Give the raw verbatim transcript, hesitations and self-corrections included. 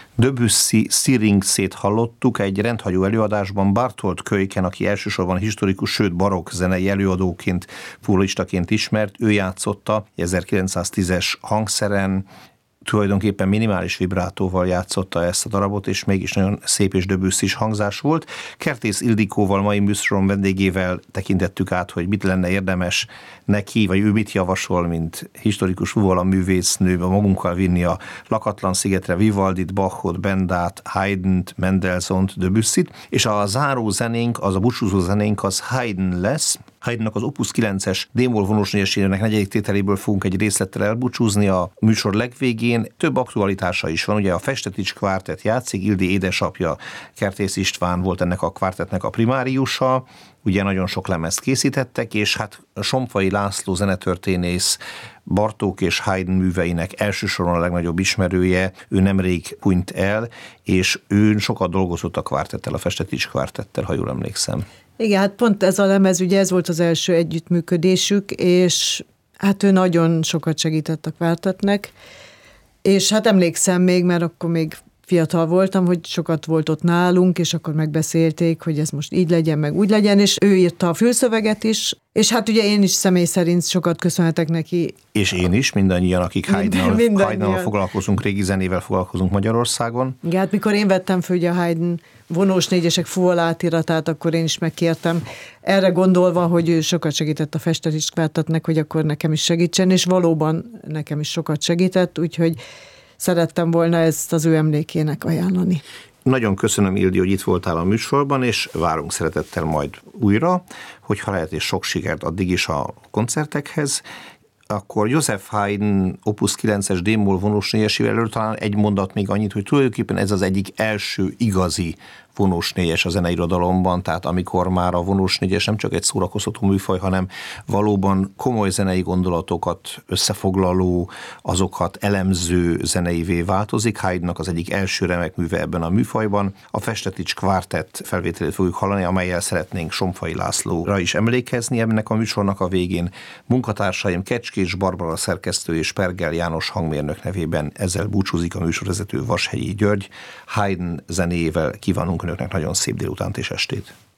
Debussy Syrinx-ét hallottuk egy rendhagyó előadásban. Bartolt Kölyken, aki elsősorban historikus, sőt barokk zenei előadóként, fólistaként ismert, ő játszotta ezerkilencszáztízes hangszeren, tulajdonképpen minimális vibrátóval játszotta ezt a darabot, és mégis nagyon szép és Debussy-s hangzás volt. Kertész Ildikóval, mai műsorom vendégével tekintettük át, hogy mit lenne érdemes neki, vagy ő mit javasol, mint historikus fuvola művésznő, magunkkal vinni a lakatlan szigetre Vivaldit, Bachot, Bendát, Haydnt, Mendelssohnt, Debussyt, és a záró zenénk, az a búcsúzó zenénk az Haydn lesz. Haydnnak az Opus kilences d-moll vonós négyesének negyedik tételéből fogunk egy részlettel elbúcsúzni a műsor legvégén. Több aktualitása is van, ugye a Festetics kvártett játszik, Ildi édesapja Kertész István volt ennek a kvártettnek a primáriusa, ugye nagyon sok lemezt készítettek, és hát Somfai László zenetörténész Bartók és Haydn műveinek elsősoron a legnagyobb ismerője, ő nemrég hunyt el, és ő sokat dolgozott a kvártettel, a Festetics kvártettel, ha jól emlékszem. Igen, hát pont ez a lemez, ugye ez volt az első együttműködésük, és hát ő nagyon sokat segített a kvártettnek, és hát emlékszem még, mert akkor még fiatal voltam, hogy sokat volt ott nálunk, és akkor megbeszélték, hogy ez most így legyen, meg úgy legyen, és ő írta a fülszöveget is, és hát ugye én is személy szerint sokat köszönhetek neki. És én is, mindannyian, akik Haydnnal, Haydnnal foglalkozunk, régi zenével foglalkozunk Magyarországon. Igen, hát mikor én vettem föl ugye a Haydn vonós négyesek fuvola átiratát, akkor én is megkértem, erre gondolva, hogy ő sokat segített a Festetics kvártettnek, hogy akkor nekem is segítsen, és valóban nekem is sokat segített, úgyhogy szerettem volna ezt az ő emlékének ajánlani. Nagyon köszönöm, Ildi, hogy itt voltál a műsorban, és várunk szeretettel majd újra, hogyha lehet, és sok sikert addig is a koncertekhez. Akkor Joseph Haydn Opus kilences d-moll vonós négyesével előtt talán egy mondat még annyit, hogy tulajdonképpen ez az egyik első igazi vonós négyes a zeneirodalomban, tehát amikor már a vonós négyes nem csak egy szórakoztató műfaj, hanem valóban komoly zenei gondolatokat összefoglaló, azokat elemző zeneivé változik. Haydnnak az egyik első remek műve ebben a műfajban. A Festetics kvártett felvételét fogjuk hallani, amellyel szeretnénk Somfai Lászlóra is emlékezni ennek a műsornak a végén. Munkatársaim Kecskés Barbara szerkesztő és Pergel János hangmérnök nevében ezzel búcsúzik a műsorvezető Vashegyi György. Haydn zenéjével kívánunk önöknek nagyon szép délutánt és estét.